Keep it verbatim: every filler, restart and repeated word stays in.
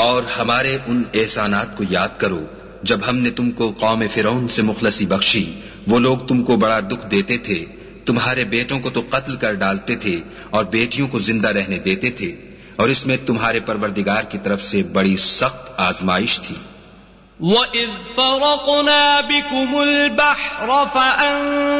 और हमारे उन एहसानात को याद करो जब हमने तुमको कौम फिरौन से मुखलसी बख्शी। वो लोग तुमको बड़ा दुख देते थे, तुम्हारे बेटों को तो कत्ल कर डालते थे और बेटियों को जिंदा रहने देते थे, और इसमें तुम्हारे परवरदिगार की तरफ से बड़ी सख्त आजमाइश थी। وَإِذْ فَرَقْنَا بِكُمُ الْبَحْرَ فَأَنْ